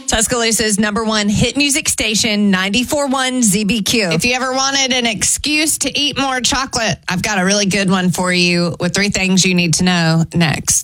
Tuscaloosa's number one hit music station, 94.1 ZBQ. If you ever wanted an excuse to eat more chocolate, I've got a really good one for you with 3 things you need to know next.